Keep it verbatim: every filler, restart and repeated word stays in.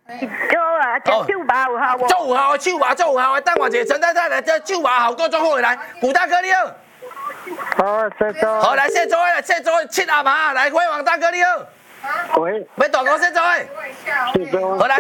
做啊，食酒麻有效无？ 做有效的手麻，做有效的。等我一下陈太太来，这手麻效果足好的来。古大哥你好， 好，谢谢。 好来谢座来，谢座七阿妈来，辉煌大哥你好。 喂， 要大哥谢座。 谢谢。 好来。